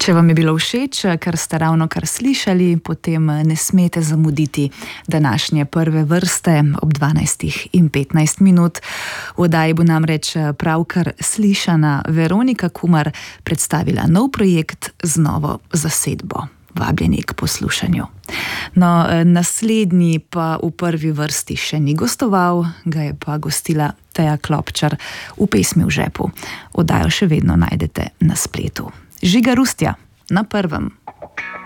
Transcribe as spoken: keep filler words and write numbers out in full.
Če vam je bilo všeč, kar ste ravno kar slišali, potem ne smete zamuditi današnje prve vrste ob dvanajstih in petnajst minut. V oddaji bo namreč pravkar slišana Veronika Kumar predstavila nov projekt z novo zasedbo. Vabljeni k poslušanju. No, naslednji pa v prvi vrsti še ni gostoval, ga je pa gostila Teja Klopčar v Pesmi v žepu. Oddajo še vedno najdete na spletu. Žiga Rustja na prvem.